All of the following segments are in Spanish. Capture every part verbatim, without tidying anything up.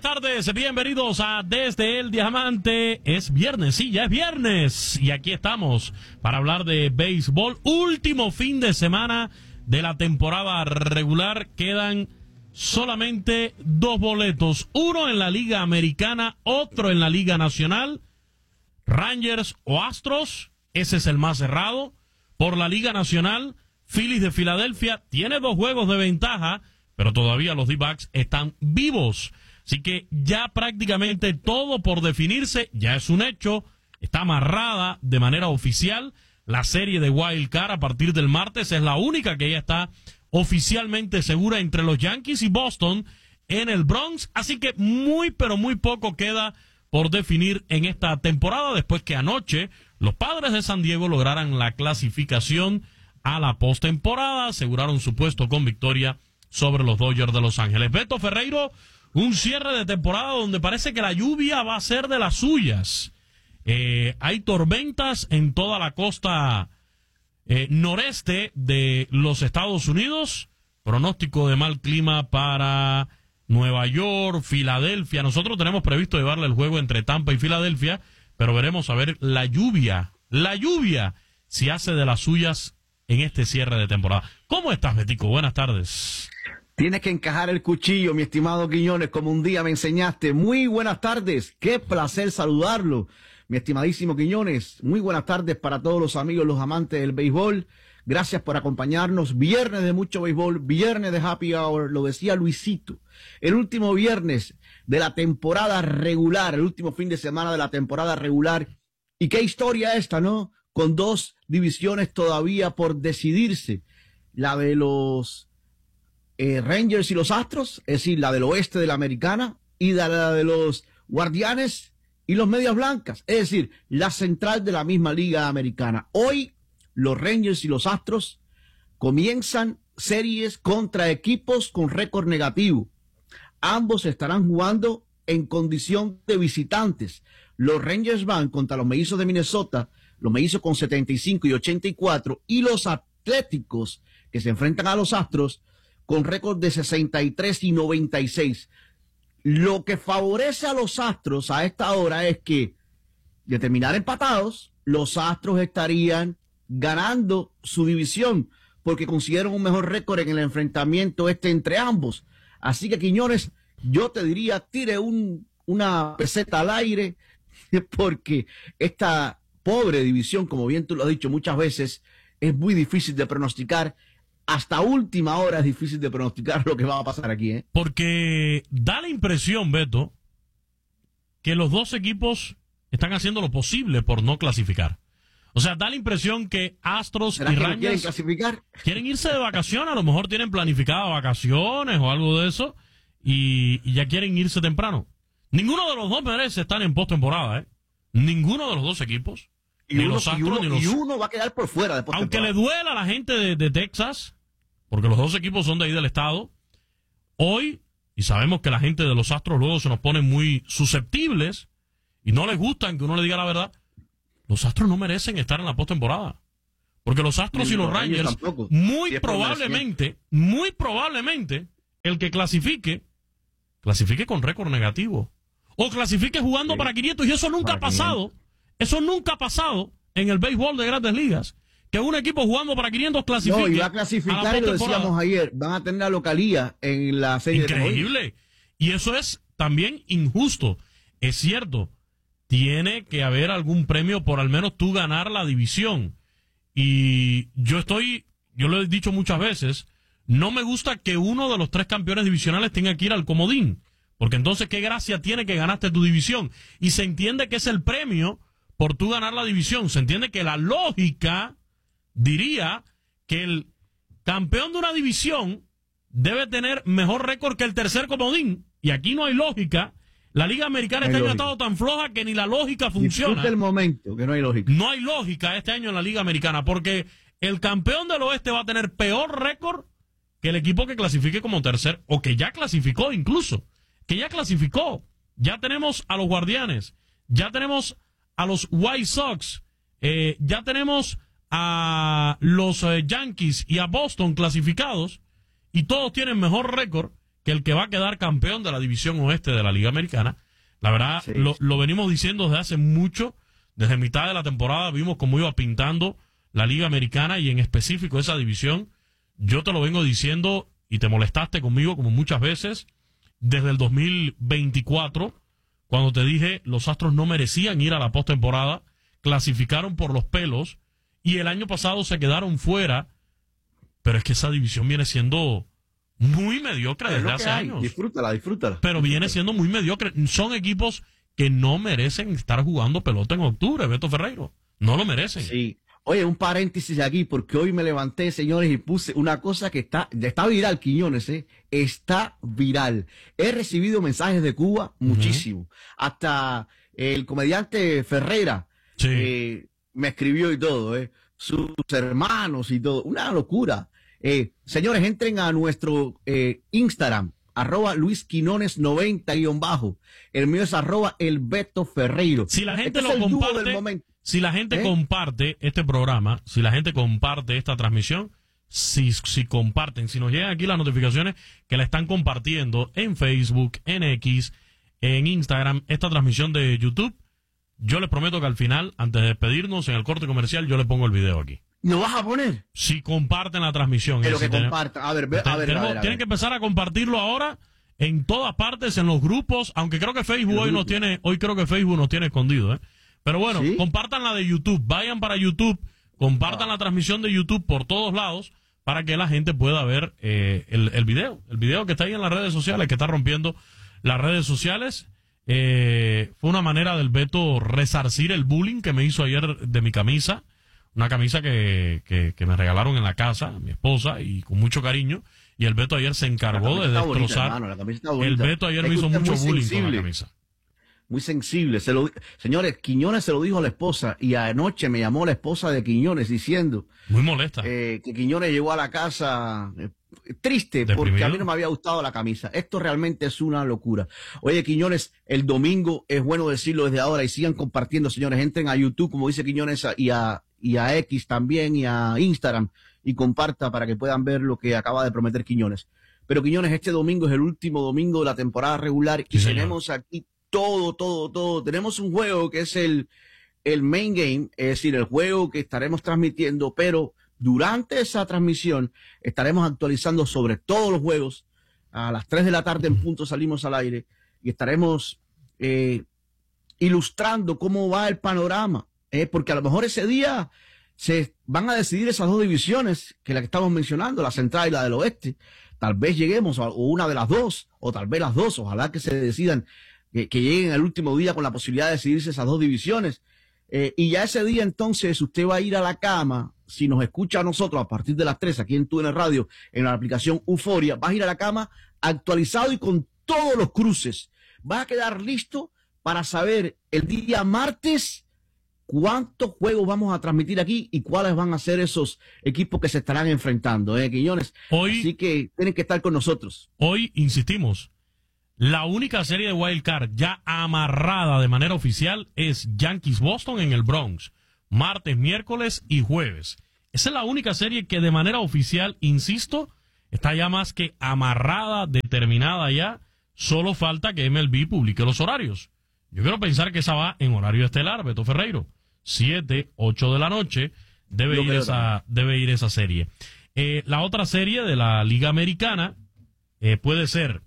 buenas tardes, bienvenidos a Desde el Diamante. Es viernes, sí, ya es viernes. Y aquí estamos para hablar de béisbol. Último fin de semana de la temporada regular. Quedan solamente dos boletos. Uno en la Liga Americana, otro en la Liga Nacional. Rangers o Astros, ese es el más cerrado. Por la Liga Nacional, Phillies de Filadelfia tiene dos juegos de ventaja, pero todavía los D-backs están vivos. Así que ya prácticamente todo por definirse, ya es un hecho, está amarrada de manera oficial. La serie de Wild Card a partir del martes es la única que ya está oficialmente segura entre los Yankees y Boston en el Bronx. Así que muy pero muy poco queda por definir en esta temporada, después que anoche los Padres de San Diego lograran la clasificación a la postemporada, aseguraron su puesto con victoria sobre los Dodgers de Los Ángeles. Beto Ferreiro, un cierre de temporada donde parece que la lluvia va a ser de las suyas. Eh, hay tormentas en toda la costa eh, noreste de los Estados Unidos, pronóstico de mal clima para Nueva York, Filadelfia. Nosotros tenemos previsto llevarle el juego entre Tampa y Filadelfia, pero veremos a ver la lluvia, la lluvia, si hace de las suyas en este cierre de temporada. ¿Cómo estás, Betico? Buenas tardes. Tienes que encajar el cuchillo, mi estimado Quiñones, como un día me enseñaste. Muy buenas tardes, qué placer saludarlo, mi estimadísimo Quiñones. Muy buenas tardes para todos los amigos, los amantes del béisbol. Gracias por acompañarnos. Viernes de mucho béisbol, viernes de happy hour, lo decía Luisito. El último viernes de la temporada regular, el último fin de semana de la temporada regular. Y qué historia esta, ¿no? Con dos divisiones todavía por decidirse. La de los eh, Rangers y los Astros, es decir, la del oeste de la Americana, y la de los Guardianes y los Medias Blancas, es decir, la central de la misma Liga Americana. Hoy, los Rangers y los Astros comienzan series contra equipos con récord negativo. Ambos estarán jugando en condición de visitantes. Los Rangers van contra los Mellizos de Minnesota, los Mellizos con setenta y cinco y ochenta y cuatro, y los Atléticos, que se enfrentan a los Astros, con récord de sesenta y tres y noventa y seis. Lo que favorece a los Astros a esta hora es que, de terminar empatados, los Astros estarían ganando su división, porque consiguieron un mejor récord en el enfrentamiento este entre ambos. Así que, Quiñones, yo te diría, tire un, una peseta al aire, porque esta pobre división, como bien tú lo has dicho muchas veces, es muy difícil de pronosticar. Hasta última hora es difícil de pronosticar lo que va a pasar aquí, ¿eh? Porque da la impresión, Beto, que los dos equipos están haciendo lo posible por no clasificar. O sea, da la impresión que Astros y que Rangers no quieren clasificar, quieren irse de vacaciones, a lo mejor tienen planificadas vacaciones o algo de eso, y, y ya quieren irse temprano. Ninguno de los dos merece estar en postemporada, ¿eh? Ninguno de los dos equipos. y, Ni uno, los y, Astros, uno, ni los... y uno va a quedar por fuera de Aunque postemporada. le duela a la gente de, de Texas, porque los dos equipos son de ahí del estado, hoy, y sabemos que la gente de los Astros luego se nos pone muy susceptibles y no les gustan que uno le diga la verdad, los Astros no merecen estar en la postemporada. Porque los Astros Ni y los los Rangers Rangers, tampoco, muy si es por probablemente, muy probablemente, el que clasifique, clasifique con récord negativo. O clasifique jugando Sí. para quinientos, y eso nunca ha Para pasado. Eso nunca ha pasado en el béisbol de Grandes Ligas. Que un equipo jugando para quinientos clasifique. No, y va a la clasificar, y lo postemporada. decíamos ayer, van a tener la localía en la serie de comodines. Increíble. Y eso es también injusto. Es cierto, tiene que haber algún premio por al menos tú ganar la división. Y yo estoy, yo lo he dicho muchas veces, no me gusta que uno de los tres campeones divisionales tenga que ir al comodín. Porque entonces, ¿qué gracia tiene que ganaste tu división? Y se entiende que es el premio por tú ganar la división. Se entiende que la lógica diría que el campeón de una división debe tener mejor récord que el tercer comodín. Y aquí no hay lógica. La Liga Americana No este hay año ha lógica. estado tan floja que ni la lógica funciona. Disfruta el momento, que no hay lógica. No hay lógica este año en la Liga Americana, porque el campeón del oeste va a tener peor récord que el equipo que clasifique como tercer, o que ya clasificó incluso, que ya clasificó. Ya tenemos a los Guardianes, ya tenemos a los White Sox, eh, ya tenemos a los eh, Yankees y a Boston clasificados, y todos tienen mejor récord que el que va a quedar campeón de la división oeste de la Liga Americana. La verdad, Sí. lo, lo venimos diciendo desde hace mucho. Desde mitad de la temporada vimos cómo iba pintando la Liga Americana y en específico esa división. Yo te lo vengo diciendo y te molestaste conmigo como muchas veces desde el dos mil veinticuatro, cuando te dije los Astros no merecían ir a la postemporada, clasificaron por los pelos y el año pasado se quedaron fuera, pero es que esa división viene siendo muy mediocre Es desde lo hace que hay. años. Disfrútala, disfrútala. Pero viene siendo muy mediocre. Son equipos que no merecen estar jugando pelota en octubre, Beto Ferreiro. No lo merecen. Sí. Oye, un paréntesis aquí, porque hoy me levanté, señores, y puse una cosa que está, está viral, Quiñones, ¿eh? Está viral. He recibido mensajes de Cuba, muchísimo. Hasta el comediante Ferreira Sí. eh, me escribió y todo, ¿eh? Sus hermanos y todo. Una locura. Eh, señores, entren a nuestro eh, Instagram, arroba Luis Quinones noventa guión bajo. El mío es arroba el Beto Ferreiro. Si la gente Este lo es el dúo comparte, del momento. si la gente ¿Eh? comparte este programa, si la gente comparte esta transmisión, si, si comparten, si nos llegan aquí las notificaciones que la están compartiendo en Facebook, en X, en Instagram, esta transmisión de YouTube, yo les prometo que al final, antes de despedirnos en el corte comercial, yo le pongo el video aquí. ¿No vas a poner? Si comparten la transmisión. Pero eh, si que tenemos- compartan. A ver, ve- a ver, a tenemos- ver, a tienen ver. que empezar a compartirlo ahora en todas partes, en los grupos, aunque creo que Facebook El hoy nos grupo. tiene, hoy creo que Facebook nos tiene escondido, ¿eh? Pero bueno, ¿Sí? compartan la de YouTube, vayan para YouTube, compartan Ah. la transmisión de YouTube por todos lados para que la gente pueda ver eh, el, el video, el video que está ahí en las redes sociales, que está rompiendo las redes sociales. Eh, fue una manera del Beto resarcir el bullying que me hizo ayer de mi camisa, una camisa que, que, que me regalaron en la casa, mi esposa, y con mucho cariño, y el Beto ayer se La encargó camisa de está bonita, destrozar. hermano, la camisa está El bonita. Beto ayer Es me que hizo usted es mucho muy bullying con sensible, la camisa. Muy sensible. Se lo, señores, Quiñones se lo dijo a la esposa y anoche me llamó la esposa de Quiñones diciendo Muy molesta. eh, que Quiñones llegó a la casa eh, triste porque ¿Deprimido? a mí no me había gustado la camisa. Esto realmente es una locura. Oye, Quiñones, el domingo es bueno decirlo desde ahora y sigan compartiendo, señores. Entren a YouTube, como dice Quiñones, a- y a, y a X también y a Instagram y comparta para que puedan ver lo que acaba de prometer Quiñones. Pero Quiñones, este domingo es el último domingo de la temporada regular y Sí, señor. tenemos aquí todo, todo, todo. Tenemos un juego que es el, el main game, es decir, el juego que estaremos transmitiendo, pero durante esa transmisión estaremos actualizando sobre todos los juegos. A las tres de la tarde en punto salimos al aire y estaremos eh, ilustrando cómo va el panorama, eh, porque a lo mejor ese día se van a decidir esas dos divisiones que la que estamos mencionando, la central y la del oeste. Tal vez lleguemos a o una de las dos, o tal vez las dos, ojalá que se decidan, que, que lleguen al último día con la posibilidad de decidirse esas dos divisiones. Eh, y ya ese día entonces usted va a ir a la cama, si nos escucha a nosotros a partir de las tres aquí en TUNE Radio, en la aplicación Euforia, vas a ir a la cama actualizado y con todos los cruces. Vas a quedar listo para saber el día martes cuántos juegos vamos a transmitir aquí y cuáles van a ser esos equipos que se estarán enfrentando, ¿eh, Quiñones? Hoy, Así que tienen que estar con nosotros. hoy, insistimos, la única serie de Wild Card ya amarrada de manera oficial es Yankees Boston en el Bronx, martes, miércoles y jueves. Esa es la única serie que de manera oficial, insisto, está ya más que amarrada, determinada ya. Solo falta que M L B publique los horarios. Yo quiero pensar que esa va en horario estelar, Beto Ferreiro. siete, ocho de la noche debe Yo ir creo esa, debe ir esa serie. Eh, la otra serie de la Liga Americana eh, puede ser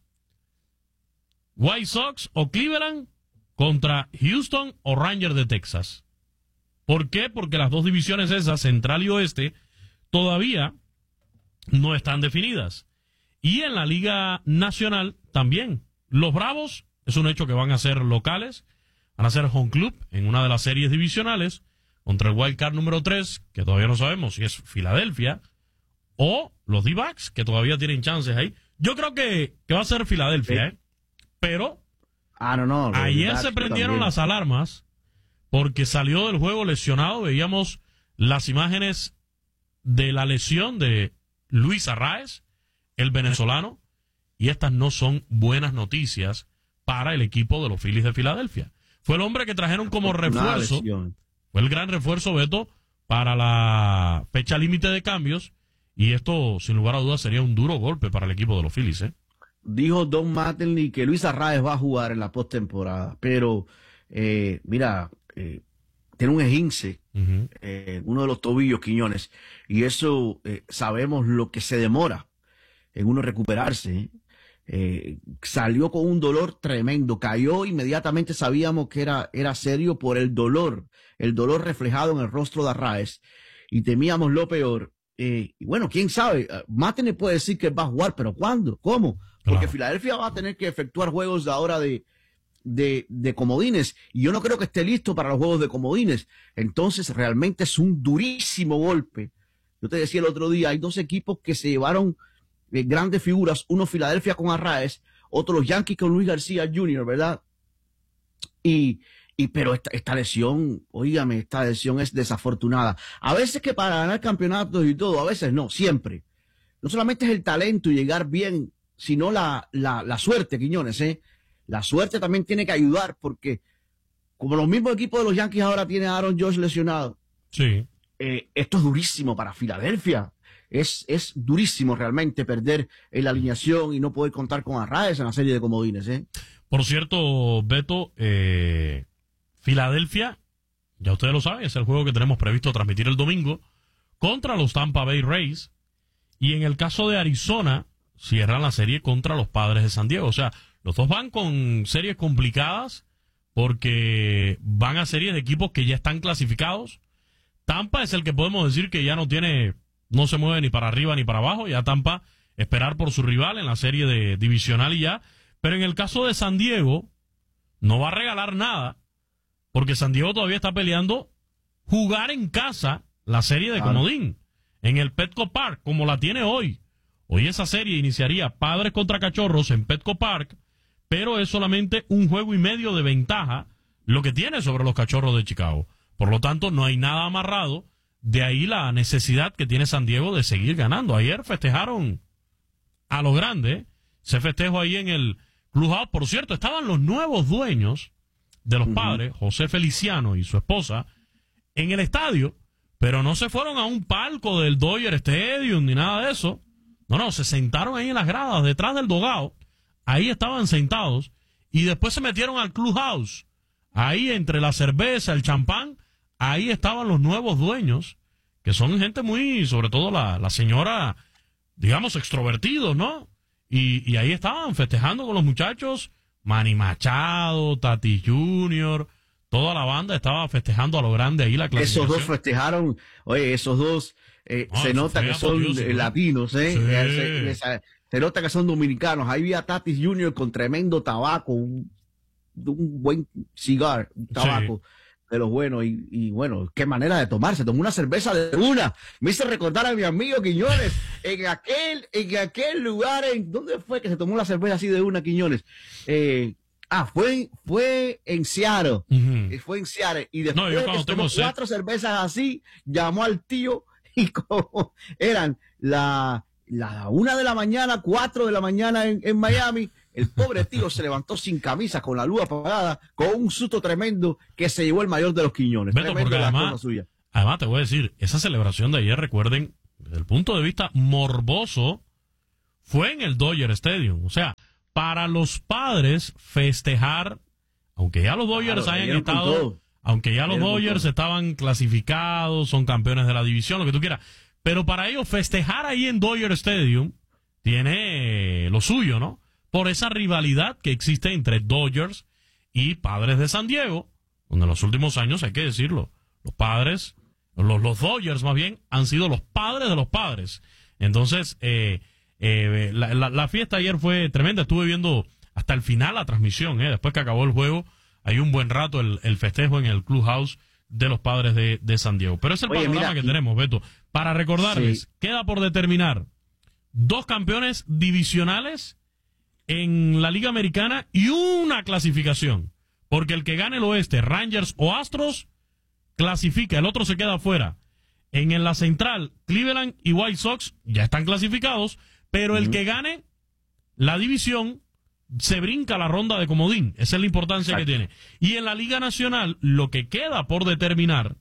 White Sox o Cleveland contra Houston o Rangers de Texas. ¿Por qué? Porque las dos divisiones esas, central y oeste, todavía no están definidas. Y en la Liga Nacional también. Los Bravos, es un hecho que van a ser locales, van a ser home club en una de las series divisionales contra el Wild Card número tres, que todavía no sabemos si es Filadelfia, o los D-Backs, que todavía tienen chances ahí. Yo creo que, que va a ser Filadelfia, ¿eh? Pero Ah, no, no. los ayer Dax se prendieron también. las alarmas porque salió del juego lesionado. Veíamos las imágenes de la lesión de Luis Arraez, el venezolano, y estas no son buenas noticias para el equipo de los Phillies de Filadelfia. Fue el hombre que trajeron como Una refuerzo, lesión. fue el gran refuerzo, Beto, para la fecha límite de cambios, y esto, sin lugar a dudas, sería un duro golpe para el equipo de los Phillies, ¿eh? dijo Don Mattingly que Luis Arraez va a jugar en la postemporada, pero eh, mira, eh, tiene un esguince uh-huh. eh, uno de los tobillos, Quiñones, y eso eh, sabemos lo que se demora en uno recuperarse. ¿eh? Eh, salió con un dolor tremendo, cayó inmediatamente, sabíamos que era, era serio por el dolor, el dolor reflejado en el rostro de Arraez, y temíamos lo peor. Eh, y bueno, quién sabe, Mattingly puede decir que va a jugar, pero ¿cuándo? ¿Cómo? Porque claro. Filadelfia va a tener que efectuar juegos de ahora de, de, de comodines, y yo no creo que esté listo para los juegos de comodines. Entonces realmente es un durísimo golpe. Yo te decía el otro día, hay dos equipos que se llevaron eh, grandes figuras, uno Filadelfia con Arraez, otro los Yankees con Luis García junior, ¿verdad? Y, y pero esta, esta lesión, oígame, esta lesión es desafortunada. A veces que para ganar campeonatos y todo, a veces no, siempre. No solamente es el talento y llegar bien, sino la, la, la suerte, Quiñones, ¿eh? La suerte también tiene que ayudar, porque como los mismos equipos de los Yankees ahora tiene a Aaron Judge lesionado, sí. eh, esto es durísimo para Filadelfia. Es, es durísimo realmente perder en la alineación y no poder contar con Arraez en la serie de comodines, ¿eh? Por cierto, Beto, eh, Filadelfia, ya ustedes lo saben, es el juego que tenemos previsto transmitir el domingo contra los Tampa Bay Rays. Y en el caso de Arizona, cierran la serie contra los Padres de San Diego. O sea, los dos van con series complicadas porque van a series de equipos que ya están clasificados. Tampa es el que podemos decir que ya no tiene, no se mueve ni para arriba ni para abajo. Ya Tampa esperar por su rival en la serie de divisional y ya. Pero en el caso de San Diego, no va a regalar nada porque San Diego todavía está peleando jugar en casa la serie de claro. comodín en el Petco Park, como la tiene hoy. Hoy esa serie iniciaría Padres contra Cachorros en Petco Park, pero es solamente un juego y medio de ventaja lo que tiene sobre los Cachorros de Chicago. Por lo tanto, no hay nada amarrado. De ahí la necesidad que tiene San Diego de seguir ganando. Ayer festejaron a lo grande. Se festejó ahí en el Clubhouse. Por cierto, estaban los nuevos dueños de los uh-huh. Padres, José Feliciano y su esposa, en el estadio, pero no se fueron a un palco del Dodger Stadium ni nada de eso. No, no, se sentaron ahí en las gradas, detrás del dogao. Ahí estaban sentados y después se metieron al Clubhouse. Ahí entre la cerveza, el champán, ahí estaban los nuevos dueños, que son gente muy, sobre todo la, la señora, digamos, extrovertidos, ¿no? Y, y ahí estaban festejando con los muchachos, Manny Machado, Tatis junior, toda la banda estaba festejando a lo grande ahí la clasificación. Esos dos festejaron, oye, esos dos, eh, no, se nota que son Dios, eh, latinos, ¿eh? Sí. Se, se nota que son dominicanos. Ahí vi a Tatis junior con tremendo tabaco, un, un buen cigar, un tabaco. Sí. De los buenos, y, y bueno, qué manera de tomarse, tomó una cerveza de una, me hizo recordar a mi amigo Quiñones, en aquel, en aquel lugar, en, ¿dónde fue que se tomó la cerveza así de una, Quiñones? Eh, ah, fue, fue en Seattle, uh-huh. fue en Seattle, y después no, de que se tomó cuatro cervezas así, llamó al tío, y como eran la, la una de la mañana, cuatro de la mañana en, en Miami, el pobre tío se levantó sin camisa, con la luz apagada, con un susto tremendo que se llevó el mayor de los Quiñones. Beto, porque además, suya. además te voy a decir, esa celebración de ayer, recuerden, desde el punto de vista morboso, fue en el Dodger Stadium. O sea, para los Padres festejar, aunque ya los Dodgers claro, hayan estado, aunque ya los Dodgers estaban clasificados, son campeones de la división, lo que tú quieras, pero para ellos festejar ahí en Dodger Stadium tiene lo suyo, ¿no? Por esa rivalidad que existe entre Dodgers y Padres de San Diego, donde en los últimos años, hay que decirlo, los Padres, los, los Dodgers más bien, han sido los padres de los padres. Entonces, eh, eh, la, la, la fiesta ayer fue tremenda. Estuve viendo hasta el final la transmisión, eh, después que acabó el juego, hay un buen rato el, el festejo en el Clubhouse de los Padres de, de San Diego. Pero es el Oye, panorama mira, que y... tenemos, Beto. Para recordarles, sí. queda por determinar dos campeones divisionales en la Liga Americana y una clasificación, porque el que gane el oeste, Rangers o Astros, clasifica, el otro se queda afuera. En la central, Cleveland y White Sox ya están clasificados, pero uh-huh. el que gane la división se brinca la ronda de comodín. Esa es la importancia Exacto. que tiene. Y en la Liga Nacional, lo que queda por determinar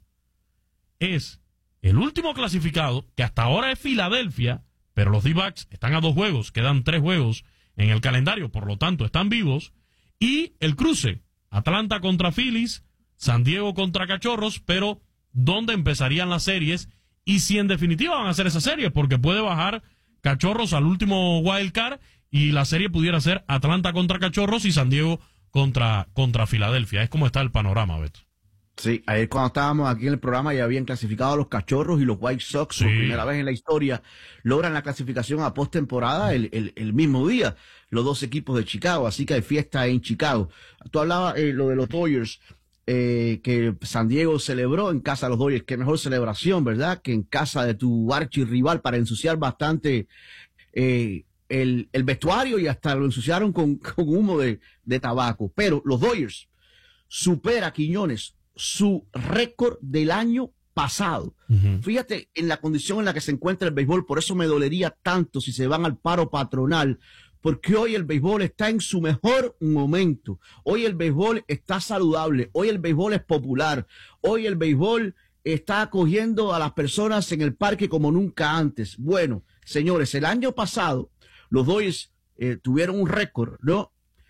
es el último clasificado, que hasta ahora es Filadelfia, pero los D-backs están a dos juegos, quedan tres juegos en el calendario, por lo tanto están vivos. Y el cruce, Atlanta contra Phillies, San Diego contra Cachorros, pero ¿dónde empezarían las series? Y si en definitiva van a hacer esa serie, porque puede bajar Cachorros al último wild card y la serie pudiera ser Atlanta contra Cachorros y San Diego contra, contra Filadelfia. Es como está el panorama, Beto. Sí, ayer cuando estábamos aquí en el programa ya habían clasificado a los Cachorros y los White Sox Sí. por primera vez en la historia. Logran la clasificación a postemporada el, el, el mismo día, los dos equipos de Chicago, así que hay fiesta en Chicago. Tú hablabas eh, lo de los Dodgers, eh, que San Diego celebró en casa de los Dodgers. Qué mejor celebración, ¿verdad? Que en casa de tu archirrival para ensuciar bastante eh, el, el vestuario y hasta lo ensuciaron con, con humo de, de tabaco. Pero los Dodgers supera Quiñones su récord del año pasado. Uh-huh. Fíjate en la condición en la que se encuentra el béisbol, por eso me dolería tanto si se van al paro patronal, porque hoy el béisbol está en su mejor momento. Hoy el béisbol está saludable, hoy el béisbol es popular, hoy el béisbol está acogiendo a las personas en el parque como nunca antes. Bueno, señores, el año pasado los Dodgers eh, tuvieron un récord, ¿no?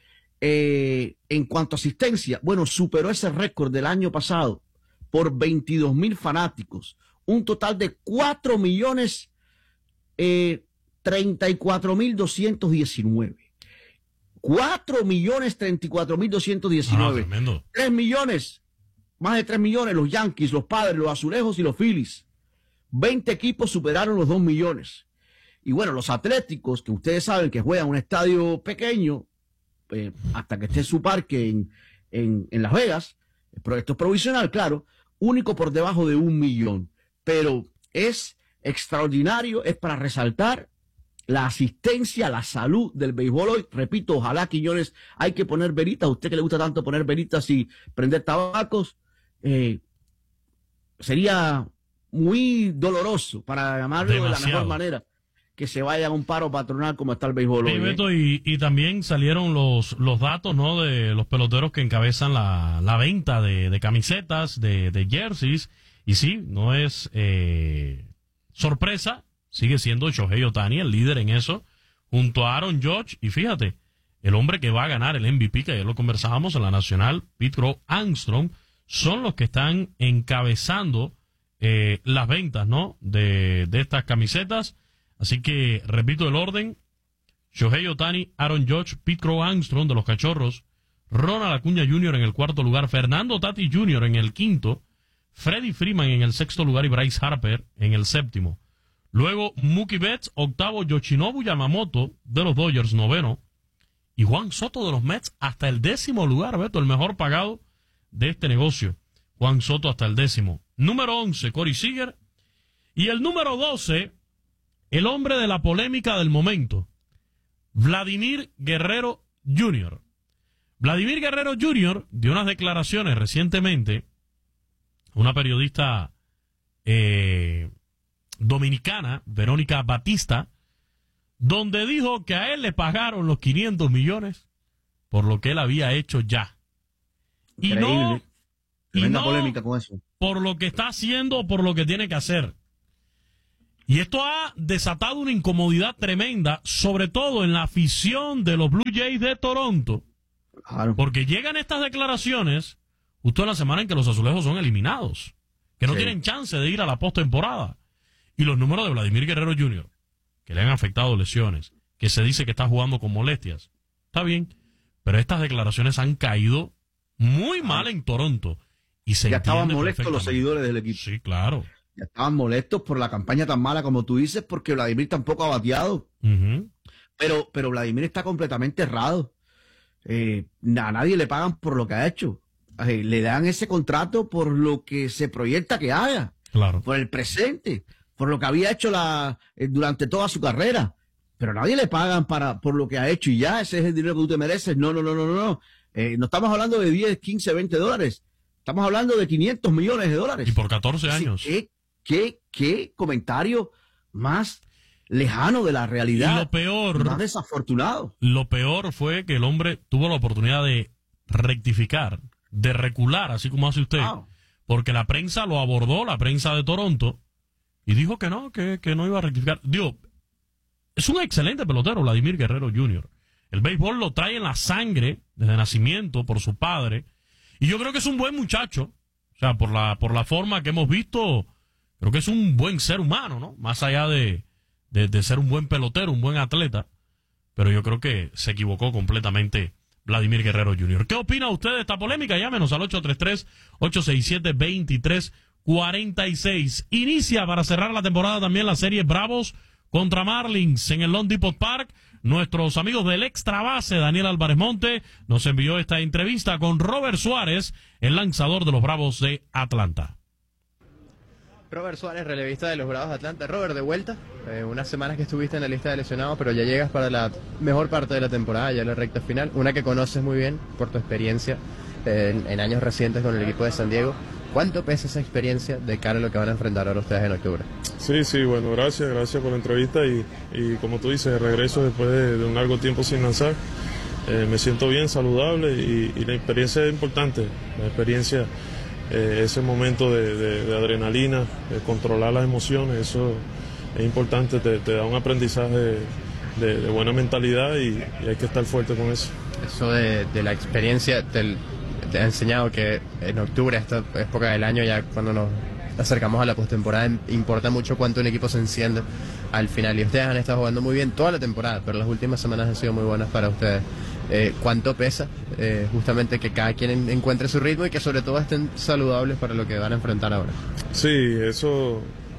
Eh, en cuanto a asistencia, bueno, superó ese récord del año pasado por veintidós mil fanáticos, un total de cuatro millones treinta y cuatro mil doscientos diecinueve. cuatro millones treinta y cuatro mil doscientos diecinueve. Ah, tremendo. tres millones, más de tres millones los Yankees, los Padres, los Azulejos y los Phillies. veinte equipos superaron los dos millones. Y bueno, los Atléticos, que ustedes saben que juegan en un estadio pequeño, Eh, hasta que esté en su parque en, en, en Las Vegas, pero esto es provisional, claro, único por debajo de un millón, pero es extraordinario, es para resaltar la asistencia, la salud del béisbol hoy. Repito, ojalá, Quiñones, hay que poner veritas, a usted que le gusta tanto poner veritas y prender tabacos, eh, sería muy doloroso, para llamarlo Demasiado. de la mejor manera, que se vaya a un paro patronal como está el béisbol Sí, hoy. Beto, ¿eh? y, y también salieron los, los datos, ¿no? De los peloteros que encabezan la, la venta de, de camisetas, de, de jerseys. Y sí, no es eh, sorpresa, sigue siendo Shohei Ohtani el líder en eso, junto a Aaron Judge. Y fíjate, el hombre que va a ganar el M V P, que ayer lo conversábamos en la Nacional, Pete Crow Armstrong, son los que están encabezando eh, las ventas, ¿no? De, de estas camisetas. Así que, repito el orden: Shohei Ohtani, Aaron Judge, Pete Crow Armstrong de los Cachorros, Ronald Acuña junior en el cuarto lugar, Fernando Tatis junior en el quinto, Freddie Freeman en el sexto lugar y Bryce Harper en el séptimo. Luego Mookie Betts, octavo, Yoshinobu Yamamoto de los Dodgers, noveno, y Juan Soto de los Mets hasta el décimo lugar, Beto, el mejor pagado de este negocio. Juan Soto hasta el décimo. Número once, Corey Seager. Y el número doce... el hombre de la polémica del momento, Vladimir Guerrero junior Vladimir Guerrero junior dio unas declaraciones recientemente, una periodista eh, dominicana, Verónica Batista, donde dijo que a él le pagaron los quinientos millones por lo que él había hecho ya. Y Increíble. no, y Tremenda no polémica con eso. por lo que está haciendo o por lo que tiene que hacer. Y esto ha desatado una incomodidad tremenda, sobre todo en la afición de los Blue Jays de Toronto, Claro. porque llegan estas declaraciones justo en la semana en que los azulejos son eliminados, que no Sí. tienen chance de ir a la postemporada. Y los números de Vladimir Guerrero junior, que le han afectado lesiones, que se dice que está jugando con molestias, está bien, pero estas declaraciones han caído muy mal en Toronto. Y se Ya estaban entiende molestos los perfectamente. seguidores del equipo. Sí, claro. Ya estaban molestos por la campaña tan mala como tú dices, porque Vladimir tampoco ha bateado. Ujú. Pero, pero Vladimir está completamente errado. Eh, a nadie le pagan por lo que ha hecho. Eh, le dan ese contrato por lo que se proyecta que haga, Claro. por el presente, por lo que había hecho la, eh, durante toda su carrera. Pero a nadie le pagan para, por lo que ha hecho y ya, ese es el dinero que tú te mereces. No, no, no, no, no. no. Eh, no estamos hablando de diez, quince, veinte dólares. Estamos hablando de quinientos millones de dólares. Y por catorce años. Sí, ¿qué, qué, qué comentario más lejano de la Y realidad, lo peor, más desafortunado. lo peor fue que el hombre tuvo la oportunidad de rectificar, de recular, así como hace usted, Wow. porque la prensa lo abordó, la prensa de Toronto, y dijo que no, que, que no iba a rectificar. Digo, es un excelente pelotero, Vladimir Guerrero junior, El béisbol lo trae en la sangre desde nacimiento por su padre. Y yo creo que es un buen muchacho. O sea, por la, por la forma que hemos visto, creo que es un buen ser humano, ¿no? Más allá de, de, de ser un buen pelotero, un buen atleta. Pero yo creo que se equivocó completamente Vladimir Guerrero junior ¿Qué opina usted de esta polémica? Llámenos al ocho tres tres, ocho seis siete, dos tres cuatro seis. Inicia para cerrar la temporada también la serie Bravos contra Marlins en el Lone Depot Park. Nuestros amigos del Extra Base, Daniel Álvarez Monte, nos envió esta entrevista con Robert Suárez, el lanzador de los Bravos de Atlanta. Robert Suárez, relevista de los Bravos de Atlanta. Robert, de vuelta, eh, unas semanas que estuviste en la lista de lesionados, pero ya llegas para la mejor parte de la temporada, ya la recta final, una que conoces muy bien por tu experiencia eh, en, en años recientes con el equipo de San Diego. ¿Cuánto pesa esa experiencia de cara a lo que van a enfrentar ahora ustedes en octubre? Sí, sí, bueno, gracias, gracias por la entrevista y, y como tú dices, regreso después de, de un largo tiempo sin lanzar. Eh, me siento bien, saludable y, y la experiencia es importante, la experiencia, eh, ese momento de, de, de adrenalina, de controlar las emociones, eso es importante, te, te da un aprendizaje de, de, de buena mentalidad y, y hay que estar fuerte con eso. Eso de, de la experiencia del... te ha enseñado que en octubre, esta época del año, ya cuando nos acercamos a la postemporada, importa mucho cuánto un equipo se enciende al final. Y ustedes han estado jugando muy bien toda la temporada, pero las últimas semanas han sido muy buenas para ustedes. Eh, ¿Cuánto pesa eh, justamente que cada quien encuentre su ritmo y que sobre todo estén saludables para lo que van a enfrentar ahora? Sí, eso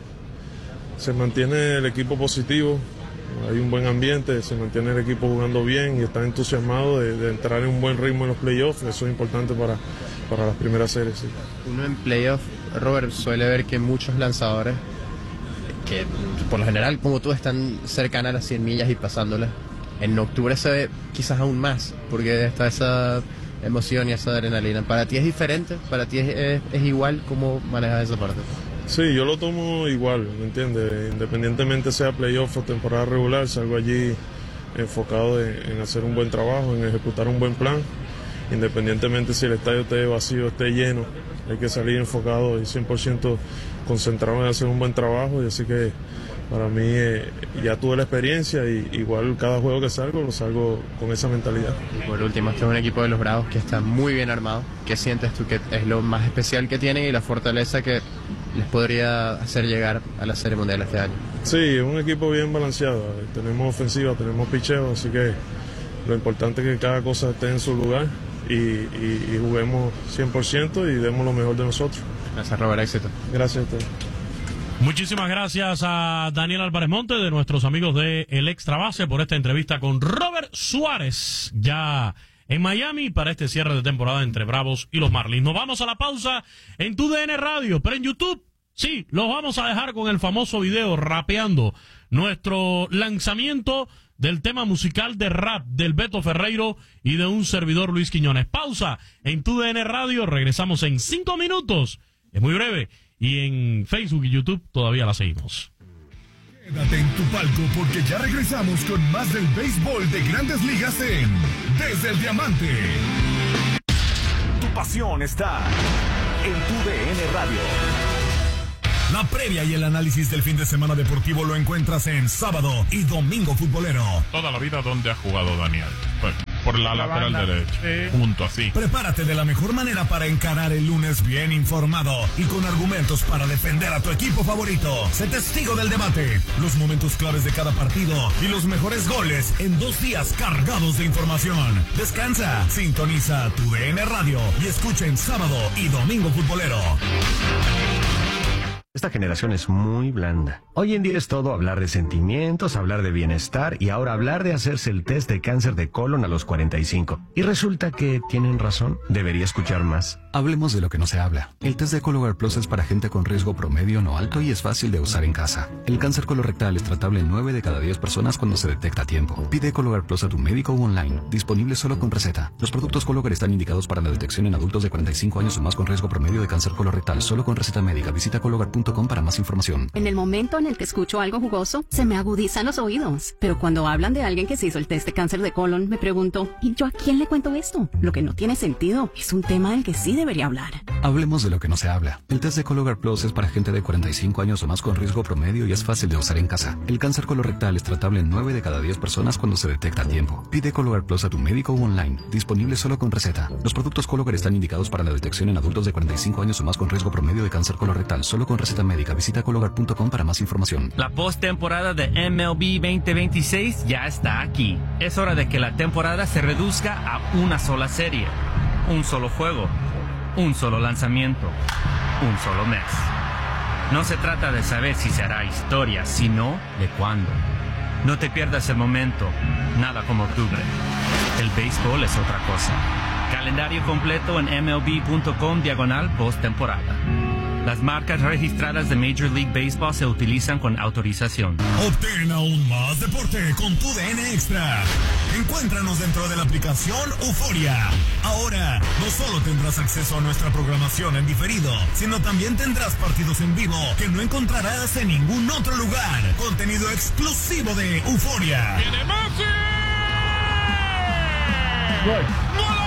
se mantiene el equipo positivo. Hay un buen ambiente, se mantiene el equipo jugando bien y están entusiasmados de, de entrar en un buen ritmo en los playoffs. Eso es importante para, para las primeras series. Sí. Uno en playoffs, Robert, suele ver que muchos lanzadores, que por lo general como tú están cercanas a las cien millas y pasándolas, en octubre se ve quizás aún más, porque está esa emoción y esa adrenalina. ¿Para ti es diferente? ¿Para ti es, es, es igual? ¿Cómo manejas esa parte? Sí, yo lo tomo igual, ¿me entiendes? Independientemente sea playoff o temporada regular, salgo allí enfocado en, en hacer un buen trabajo, en ejecutar un buen plan. Independientemente si el estadio esté vacío, esté lleno, hay que salir enfocado y cien por ciento concentrado en hacer un buen trabajo. Y así que para mí eh, ya tuve la experiencia y igual cada juego que salgo, lo salgo con esa mentalidad. Y por último, este es un equipo de los Bravos que está muy bien armado. ¿Qué sientes tú que es lo más especial que tienen y la fortaleza que les podría hacer llegar a la Serie Mundial este año? Sí, es un equipo bien balanceado. Tenemos ofensiva, tenemos picheo, así que lo importante es que cada cosa esté en su lugar y, y, y juguemos cien por ciento y demos lo mejor de nosotros. Gracias, Robert. Éxito. Gracias a ustedes. Muchísimas gracias a Daniel Álvarez Monte, de nuestros amigos de El Extra Base, por esta entrevista con Robert Suárez, ya en Miami, para este cierre de temporada entre Bravos y los Marlins. Nos vamos a la pausa en Tu D N Radio, pero en YouTube, sí, los vamos a dejar con el famoso video rapeando nuestro lanzamiento del tema musical de rap del Beto Ferreiro y de un servidor, Luis Quiñones. Pausa en Tu D N Radio, regresamos en cinco minutos, es muy breve. Y en Facebook y YouTube todavía la seguimos. Quédate en tu palco porque ya regresamos con más del béisbol de Grandes Ligas en Desde el Diamante. Tu pasión está en Tu D N Radio. La previa y el análisis del fin de semana deportivo lo encuentras en Sábado y Domingo Futbolero. Toda la vida, ¿dónde ha jugado Daniel? Pues por la, la lateral derecha, sí. Junto así. Prepárate de la mejor manera para encarar el lunes bien informado y con argumentos para defender a tu equipo favorito. Sé testigo del debate, los momentos claves de cada partido y los mejores goles en dos días cargados de información. Descansa, sintoniza Tu D N Radio y escucha en Sábado y Domingo Futbolero. Esta generación es muy blanda. Hoy en día es todo hablar de sentimientos, hablar de bienestar y ahora hablar de hacerse el test de cáncer de colon a los cuarenta y cinco. Y resulta que tienen razón. Debería escuchar más. Hablemos de lo que no se habla. El test de Cologuard Plus es para gente con riesgo promedio no alto y es fácil de usar en casa. El cáncer colorectal es tratable en nueve de cada diez personas cuando se detecta a tiempo. Pide Cologuard Plus a tu médico o online. Disponible solo con receta. Los productos Cologuard están indicados para la detección en adultos de cuarenta y cinco años o más con riesgo promedio de cáncer colorectal. Solo con receta médica. Visita cologuard punto com para más información. En el momento en el que escucho algo jugoso, se me agudizan los oídos. Pero cuando hablan de alguien que se hizo el test de cáncer de colon, me pregunto, ¿y yo a quién le cuento esto? Lo que no tiene sentido es un tema del que sí debe debería hablar. Hablemos de lo que no se habla. El test de Cologuard Plus es para gente de cuarenta y cinco años o más con riesgo promedio y es fácil de usar en casa. El cáncer colorectal es tratable en nueve de cada diez personas cuando se detecta a tiempo. Pide Cologuard Plus a tu médico o online. Disponible solo con receta. Los productos Cologuard están indicados para la detección en adultos de cuarenta y cinco años o más con riesgo promedio de cáncer colorectal. Solo con receta médica. Visita cologuard punto com para más información. La postemporada de M L B veinte veintiséis ya está aquí. Es hora de que la temporada se reduzca a una sola serie, un solo juego, un solo lanzamiento, un solo mes. No se trata de saber si se hará historia, sino de cuándo. No te pierdas el momento, nada como octubre. El béisbol es otra cosa. Calendario completo en M L B punto com diagonal postemporada. Las marcas registradas de Major League Baseball se utilizan con autorización. Obtén aún más deporte con tu D N Extra. Encuéntranos dentro de la aplicación Euforia. Ahora, no solo tendrás acceso a nuestra programación en diferido, sino también tendrás partidos en vivo que no encontrarás en ningún otro lugar. Contenido exclusivo de Euforia. ¡Tiene Messi! ¡Gol!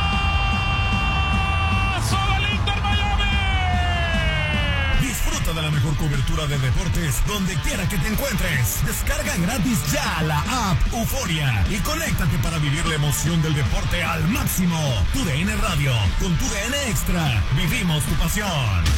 De la mejor cobertura de deportes donde quiera que te encuentres. Descarga gratis ya la app Euforia y conéctate para vivir la emoción del deporte al máximo. Tu D N Radio, con tu D N Extra, vivimos tu pasión.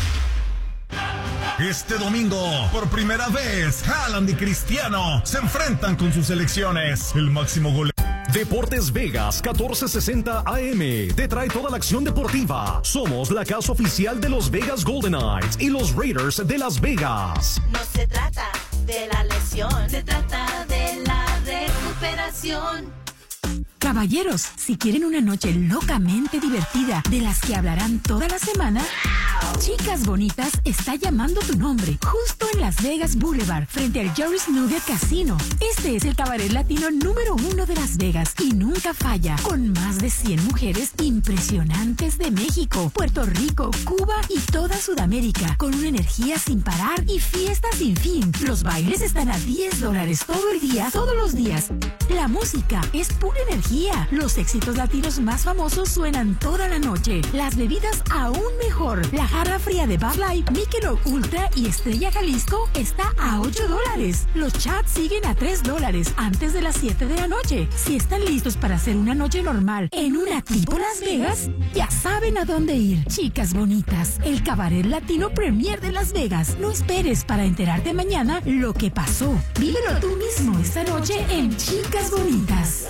Este domingo, por primera vez, Haaland y Cristiano se enfrentan con sus selecciones. El máximo goleador. Deportes Vegas catorce sesenta A M te trae toda la acción deportiva. Somos la casa oficial de los Vegas Golden Knights y los Raiders de Las Vegas. No se trata de la lesión, se trata de la recuperación. Caballeros, si quieren una noche locamente divertida de las que hablarán toda la semana, Chicas Bonitas está llamando tu nombre justo en Las Vegas Boulevard, frente al Jerry's Nugget Casino. Este es el cabaret latino número uno de Las Vegas y nunca falla, con más de cien mujeres impresionantes de México, Puerto Rico, Cuba y toda Sudamérica, con una energía sin parar y fiesta sin fin. Los bailes están a diez dólares todo el día, todos los días. La música es pura energía. Los éxitos latinos más famosos suenan toda la noche. Las bebidas aún mejor. La jarra fría de Bud Light, Michelob Ultra y Estrella Jalisco está a ocho dólares. Los chats siguen a tres dólares antes de las siete de la noche. Si están listos para hacer una noche normal en una tipo Las Vegas, ya saben a dónde ir. Chicas Bonitas, el cabaret latino premier de Las Vegas. No esperes para enterarte mañana lo que pasó. Vívelo tú mismo esta noche en Chicas Bonitas.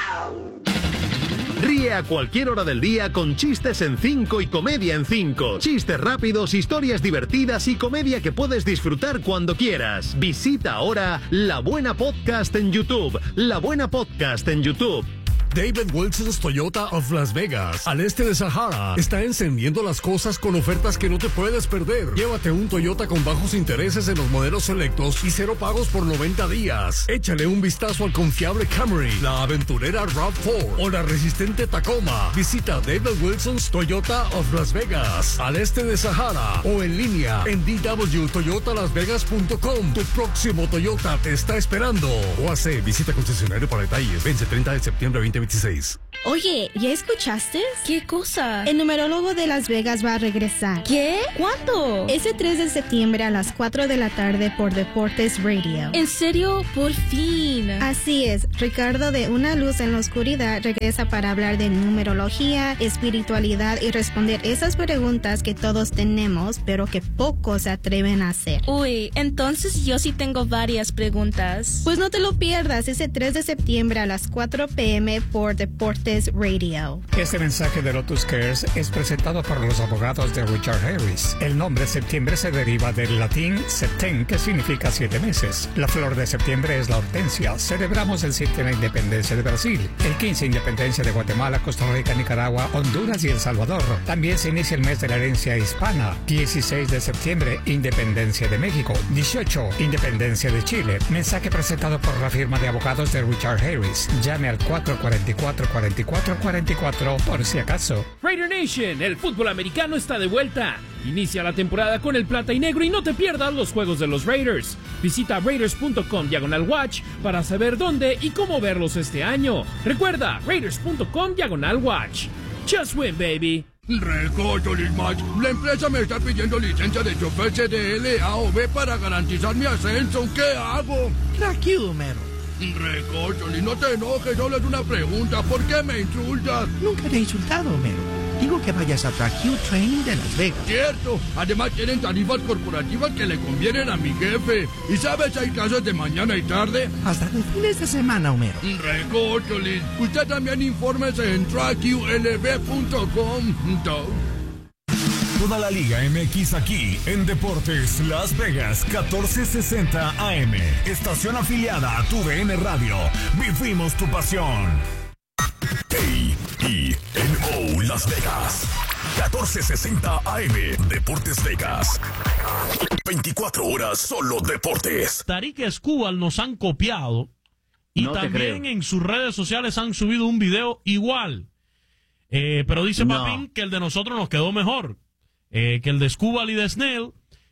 Ríe a cualquier hora del día con chistes en cinco y comedia en cinco. Chistes rápidos, historias divertidas y comedia que puedes disfrutar cuando quieras. Visita ahora La Buena Podcast en YouTube. La Buena Podcast en YouTube. David Wilson's Toyota of Las Vegas, al este de Sahara, está encendiendo las cosas con ofertas que no te puedes perder. Llévate un Toyota con bajos intereses en los modelos selectos y cero pagos por noventa días. Échale un vistazo al confiable Camry, la aventurera RAV cuatro o la resistente Tacoma. Visita David Wilson's Toyota of Las Vegas, al este de Sahara, o en línea en d w toyota las vegas punto com. Tu próximo Toyota te está esperando. O hace visita concesionario para detalles. Vence treinta de septiembre veinte veintiséis. Oye, ¿ya escuchaste? ¿Qué cosa? El numerólogo de Las Vegas va a regresar. ¿Qué? ¿Cuándo? Ese tres de septiembre a las cuatro de la tarde por Deportes Radio. ¿En serio? Por fin. Así es. Ricardo de Una Luz en la Oscuridad regresa para hablar de numerología, espiritualidad y responder esas preguntas que todos tenemos, pero que pocos se atreven a hacer. Uy, entonces yo sí tengo varias preguntas. Pues no te lo pierdas ese tres de septiembre a las cuatro p m por Deportes Radio. Este mensaje de Lotus Cares es presentado por los abogados de Richard Harris. El nombre septiembre se deriva del latín septem, que significa siete meses. La flor de septiembre es la hortensia. Celebramos el siete la independencia de Brasil, el quince independencia de Guatemala, Costa Rica, Nicaragua, Honduras y El Salvador. También se inicia el mes de la herencia hispana. dieciséis de septiembre, independencia de México. dieciocho, independencia de Chile. Mensaje presentado por la firma de abogados de Richard Harris. Llame al cuatro cuatro cuatro, cuatro cuatro cuatro cuatro por si acaso. Raider Nation, el fútbol americano está de vuelta. Inicia la temporada con el plata y negro y no te pierdas los juegos de los Raiders. Visita raiders punto com diagonal watch para saber dónde y cómo verlos este año. Recuerda, raiders punto com diagonal watch. Just win, baby. Recócholis, Max. La empresa me está pidiendo licencia de chofer C D L, A o B para garantizar mi ascenso. ¿Qué hago? Tranquilo, Homero. Recócholis, no te enojes, solo es una pregunta. ¿Por qué me insultas? Nunca te he insultado, Homero. Digo que vayas a Track Training de Las Vegas. Cierto. Además tienen tarifas corporativas que le convienen a mi jefe. ¿Y sabes, hay clases de mañana y tarde? Hasta los fines de semana, Homero. Recócholis, usted también infórmese en track U L B punto com. Toda la Liga M X aquí en Deportes Las Vegas catorce sesenta A M. Estación afiliada a tu D N Radio. Vivimos tu pasión. A E N O Las Vegas catorce sesenta A M. Deportes Vegas. veinticuatro horas solo deportes. Tariq Escúbal nos han copiado y No te también creo. en sus redes sociales han subido un video igual. Eh, pero dice No. Papín que el de nosotros nos quedó mejor. Eh, que el de Escúbal y de Snell,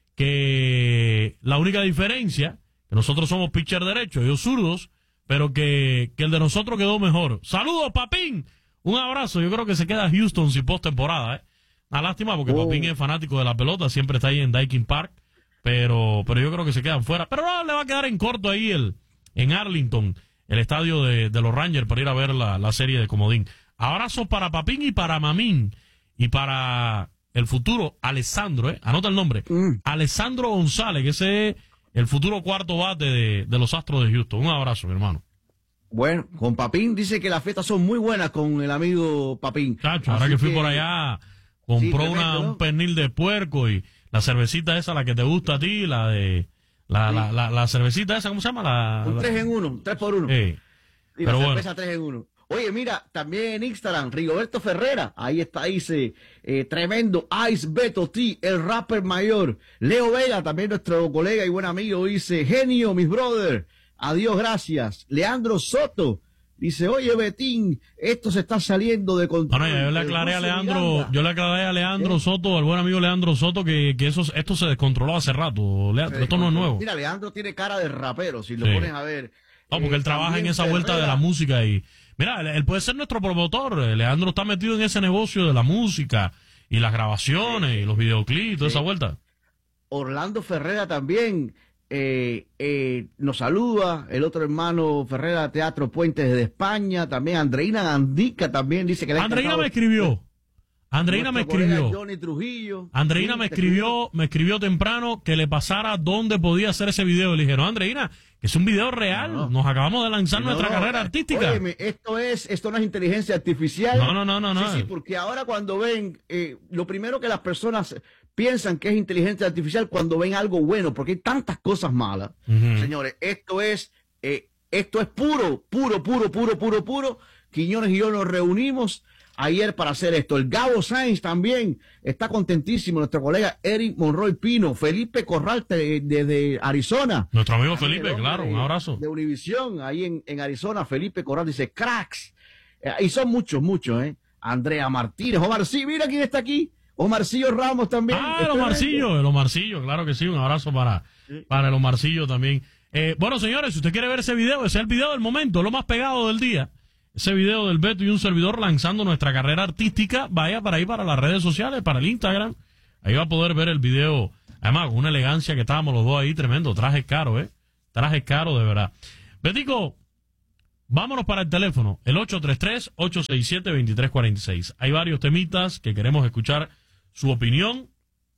que la única diferencia, que nosotros somos pitcher derecho, ellos zurdos, pero que, que el de nosotros quedó mejor. ¡Saludos, Papín! Un abrazo. Yo creo que se queda Houston sin postemporada, ¿eh? Una lástima porque Oh. Papín es fanático de la pelota, siempre está ahí en Daikin Park, pero, pero yo creo que se quedan fuera. Pero no, le va a quedar en corto ahí el, en Arlington, el estadio de, de los Rangers para ir a ver la, la serie de Comodín. Abrazo para Papín y para Mamín y para el futuro Alessandro, ¿eh? Anota el nombre. Mm. Alessandro González, que ese es el futuro cuarto bate de, de los Astros de Houston. Un abrazo, mi hermano. Bueno, con Papín dice que las fiestas son muy buenas con el amigo Papín. Chacho, ahora Así que fui por allá, compró Sí, una, tremendo, ¿no? un pernil de puerco y la cervecita esa, la que te gusta a ti, la de... La, la, la, la cervecita esa, ¿cómo se llama? La, Un la- tres en uno, un tres por uno. Eh, Y pero la bueno. cerveza tres en uno. Oye, mira, también en Instagram, Rigoberto Ferrera, ahí está, dice, eh, tremendo, Ice Beto T, el rapper mayor. Leo Vega, también nuestro colega y buen amigo, dice, genio, mis brother, adiós, gracias. Leandro Soto, dice, oye, Betín, esto se está saliendo de control. Bueno, yo le aclaré a José Leandro, Miranda. yo le aclaré a Leandro ¿Eh? Soto, al buen amigo Leandro Soto, que, que eso, esto se descontroló hace rato. Leandro, esto no es nuevo. Mira, Leandro tiene cara de rapero, si lo Sí. pones a ver. No, porque Eh, él trabaja en también esa vuelta de Ferrera. la música y... Mira, él, él puede ser nuestro promotor. eh, Leandro está metido en ese negocio de la música y las grabaciones y los videoclips, toda esa vuelta. Orlando Ferrera también eh, eh, nos saluda. El otro hermano Ferrera, Teatro Puentes desde España. También Andreina Gandica también dice que le ha Andreina encantado. me escribió. Andreina me Nuestro colega escribió. Johnny Trujillo. Andreina Sí, me te escribió, me escribió temprano que le pasara dónde podía hacer ese video. Le dije, no, Andreina, que es un video real. No. Nos acabamos de lanzar No, nuestra no, carrera eh, artística. óyeme, esto es, esto no es inteligencia artificial. No, no, no, no, no. Sí, sí, porque ahora cuando ven, eh, lo primero que las personas piensan que es inteligencia artificial cuando ven algo bueno, porque hay tantas cosas malas. Ujú. Señores, esto es, eh, esto es puro, puro, puro, puro, puro, puro. Quiñones y yo nos reunimos ayer para hacer esto. El Gabo Sainz también está contentísimo. Nuestro colega Eric Monroy Pino, Felipe Corral te- desde Arizona. Nuestro amigo Ahí Felipe, el hombre claro, un abrazo. De Univisión, ahí en, en Arizona, Felipe Corral dice, cracks. Eh, y son muchos, muchos, ¿eh? Andrea Martínez, Omar, sí, mira quién está aquí. Omarcillo Ramos también. Ah, el Espera, Omarcillo, el Omarcillo, claro que sí, un abrazo para, para el Omarcillo también. Eh, bueno, señores, si usted quiere ver ese video, ese es el video del momento, lo más pegado del día. Ese video del Beto y un servidor lanzando nuestra carrera artística, vaya para ahí, para las redes sociales, para el Instagram. Ahí va a poder ver el video. Además, con una elegancia que estábamos los dos ahí, tremendo. Traje caro, ¿eh? Traje caro, de verdad. Betico, vámonos para el teléfono, el ocho tres tres, ocho seis siete, dos tres cuatro seis. Hay varios temitas que queremos escuchar su opinión.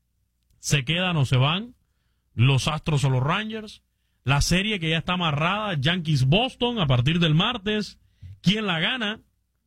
¿Se quedan o se van los Astros o los Rangers? La serie que ya está amarrada, Yankees-Boston, a partir del martes. ¿Quién la gana?